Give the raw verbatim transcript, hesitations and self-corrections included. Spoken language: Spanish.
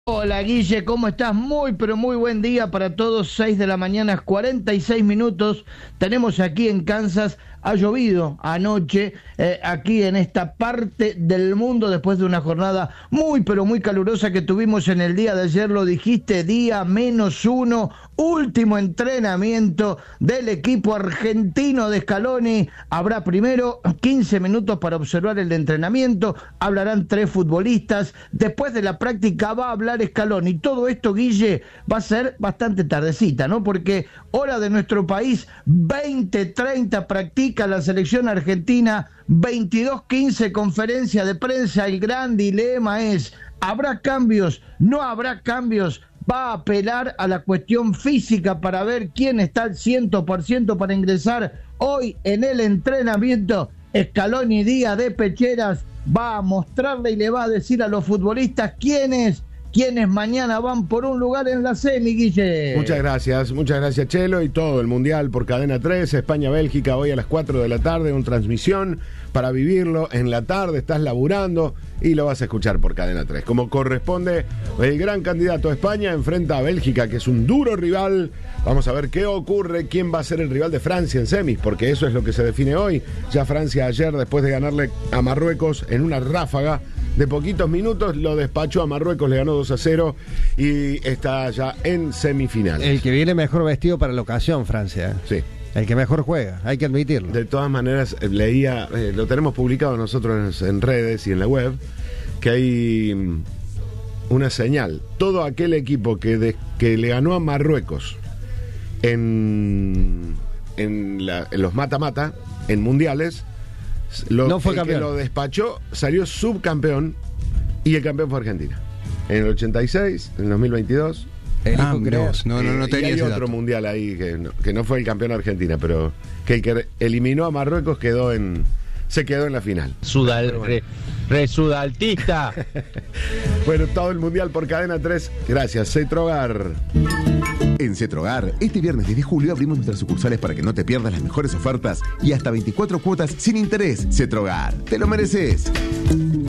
Hola Guille, ¿cómo estás? Muy pero muy buen día para todos, seis de la mañana, cuarenta y seis minutos, tenemos aquí en Kansas, ha llovido anoche, eh, aquí en esta parte del mundo, después de una jornada muy pero muy calurosa que tuvimos en el día de ayer, lo dijiste, día menos uno, último entrenamiento del equipo argentino de Scaloni, habrá primero quince minutos para observar el entrenamiento, hablarán tres futbolistas, después de la práctica va a hablar Scaloni. Todo esto, Guille, va a ser bastante tardecita, ¿no? Porque hora de nuestro país, veinte treinta practica la selección argentina, veintidós quince conferencia de prensa. El gran dilema es, ¿habrá cambios? ¿No habrá cambios? Va a apelar a la cuestión física para ver quién está al cien por ciento para ingresar hoy en el entrenamiento. Scaloni, día de pecheras, va a mostrarle y le va a decir a los futbolistas quiénes quienes mañana van por un lugar en la semi, Guille. Muchas gracias, muchas gracias Chelo, y todo el Mundial por Cadena tres, España-Bélgica hoy a las cuatro de la tarde, una transmisión para vivirlo en la tarde, estás laburando y lo vas a escuchar por Cadena tres. Como corresponde, el gran candidato a España enfrenta a Bélgica, que es un duro rival. Vamos a ver qué ocurre, quién va a ser el rival de Francia en semis, porque eso es lo que se define hoy. Ya Francia ayer, después de ganarle a Marruecos en una ráfaga de poquitos minutos, lo despachó a Marruecos, le ganó dos a cero y está ya en semifinales. El que viene mejor vestido para la ocasión, Francia. Sí. El que mejor juega, hay que admitirlo. De todas maneras, leía, eh, lo tenemos publicado nosotros en, en redes y en la web, que hay um, una señal. Todo aquel equipo que, de, que le ganó a Marruecos en, en, la, en los mata-mata, en mundiales, Lo, no fue el campeón. que lo despachó salió subcampeón y el campeón fue Argentina. En el ochenta y seis, en el dos mil veintidós. Ah, Dios, no, no, no eh, tenía y hay ese otro dato. mundial ahí que no, que no fue el campeón Argentina, pero que el que eliminó a Marruecos quedó en se quedó en la final. Sudal, re, re sudaltista. Bueno, todo el mundial por Cadena tres. Gracias, Cetrogar. En Cetrogar, este viernes diez de julio abrimos nuestras sucursales para que no te pierdas las mejores ofertas y hasta veinticuatro cuotas sin interés. Cetrogar, te lo mereces.